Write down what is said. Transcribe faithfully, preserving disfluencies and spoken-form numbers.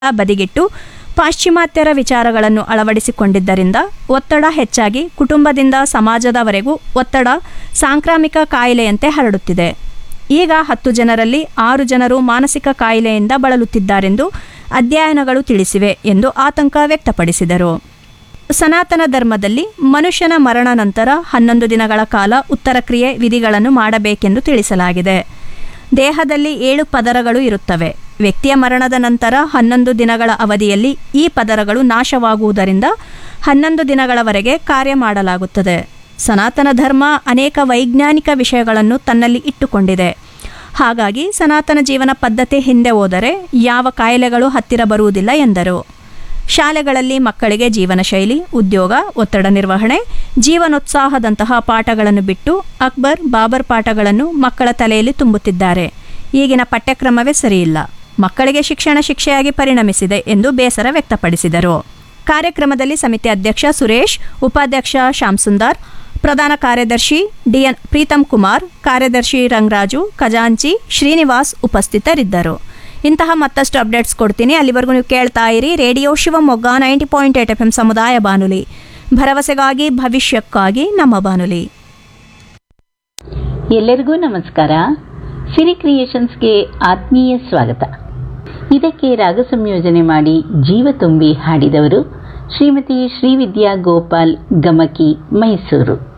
ಬದಿಗಿಟ್ಟು ಪಾಶ್ಚಿಮಾತ್ಯರ ವಿಚಾರಗಳನ್ನು ಅಳವಡಿಸಿಕೊಂಡಿದ್ದರಿಂದ ಒತ್ತಡ ಹೆಚ್ಚಾಗಿ ಕುಟುಂಬದಿಂದ ಸಮಾಜದವರೆಗೂ ಒತ್ತಡ ಸಾಂಕ್ರಾಮಿಕ ಕಾಯಿಲೆಯಂತೆ ಹರಡುತ್ತಿದೆ. ಈಗ ಹತ್ತು ಜನರಲ್ಲಿ ಆರು ಜನರು ಮಾನಸಿಕ ಕಾಯಿಲೆಯಿಂದ ಬಳಲುತ್ತಿದ್ದಾರೆಂದು ಅಧ್ಯಯನಗಳು ತಿಳಿಸಿವೆ ಎಂದು ಆತಂಕ ವ್ಯಕ್ತಪಡಿಸಿದರು. ಸನಾತನ ಧರ್ಮದಲ್ಲಿ ಮನುಷ್ಯನ ಮರಣ ನಂತರ ಹನ್ನೊಂದು ದಿನಗಳ ಕಾಲ ಉತ್ತರ ಕ್ರಿಯೆ ವಿಧಿಗಳನ್ನು ಮಾಡಬೇಕೆಂದು ತಿಳಿಸಲಾಗಿದೆ. ದೇಹದಲ್ಲಿ ಏಳು ಪದರಗಳು ಇರುತ್ತವೆ. ವ್ಯಕ್ತಿಯ ಮರಣದ ನಂತರ ಹನ್ನೊಂದು ದಿನಗಳ ಅವಧಿಯಲ್ಲಿ ಈ ಪದರಗಳು ನಾಶವಾಗುವುದರಿಂದ ಹನ್ನೊಂದು ದಿನಗಳವರೆಗೆ ಕಾರ್ಯ ಮಾಡಲಾಗುತ್ತದೆ. ಸನಾತನ ಧರ್ಮ ಅನೇಕ ವೈಜ್ಞಾನಿಕ ವಿಷಯಗಳನ್ನು ತನ್ನಲ್ಲಿ ಇಟ್ಟುಕೊಂಡಿದೆ. ಹಾಗಾಗಿ ಸನಾತನ ಜೀವನ ಪದ್ಧತಿ ಹಿಂದೆ ಹೋದರೆ ಯಾವ ಕಾಯಿಲೆಗಳು ಹತ್ತಿರ ಬರುವುದಿಲ್ಲ ಎಂದರು. ಶಾಲೆಗಳಲ್ಲಿ ಮಕ್ಕಳಿಗೆ ಜೀವನ ಶೈಲಿ, ಉದ್ಯೋಗ, ಒತ್ತಡ ನಿರ್ವಹಣೆ, ಜೀವನೋತ್ಸಾಹದಂತಹ ಪಾಠಗಳನ್ನು ಬಿಟ್ಟು ಅಕ್ಬರ್, ಬಾಬರ್ ಪಾಠಗಳನ್ನು ಮಕ್ಕಳ ತಲೆಯಲ್ಲಿ ತುಂಬುತ್ತಿದ್ದಾರೆ. ಈಗಿನ ಪಠ್ಯಕ್ರಮವೇ ಸರಿಯಿಲ್ಲ. ಮಕ್ಕಳಿಗೆ ಶಿಕ್ಷಣ ಶಿಕ್ಷೆಯಾಗಿ ಪರಿಣಮಿಸಿದೆ ಎಂದು ಬೇಸರ ವ್ಯಕ್ತಪಡಿಸಿದರು. ಕಾರ್ಯಕ್ರಮದಲ್ಲಿ ಸಮಿತಿ ಅಧ್ಯಕ್ಷ ಸುರೇಶ್, ಉಪಾಧ್ಯಕ್ಷ ಶ್ಯಾಮ್ಸುಂದರ್, ಪ್ರಧಾನ ಕಾರ್ಯದರ್ಶಿ ಡಿಎನ್ ಪ್ರೀತಮ್ ಕುಮಾರ್, ಕಾರ್ಯದರ್ಶಿ ರಂಗರಾಜು, ಖಜಾಂಚಿ ಶ್ರೀನಿವಾಸ್ ಉಪಸ್ಥಿತರಿದ್ದರು. ಇಂತಹ ಮತ್ತಷ್ಟು ಅಪ್ಡೇಟ್ಸ್ ಕೊಡ್ತೀನಿ. ಅಲ್ಲಿವರೆಗೂ ನೀವು ಕೇಳ್ತಾ ಇರಿ radio Shivamogga ninety point eight F M ಸಮುದಾಯ ಬಾನುಲಿ, ಭರವಸೆಗಾಗಿ ಭವಿಷ್ಯಕ್ಕಾಗಿ ನಮ್ಮ ಬಾನುಲಿ. ಎಲ್ಲರಿಗೂ ನಮಸ್ಕಾರ. ಸಿರಿ ಕ್ರಿಯೇಷನ್ಸ್ಗೆ ಆತ್ಮೀಯ ಸ್ವಾಗತ. ಇದಕ್ಕೆ ರಾಗ ಸಂಯೋಜನೆ ಮಾಡಿ ಜೀವ ತುಂಬಿ ಹಾಡಿದವರು ಶ್ರೀಮತಿ ಶ್ರೀವಿದ್ಯಾ ಗೋಪಾಲ್ ಗಮಕಿ, ಮೈಸೂರು.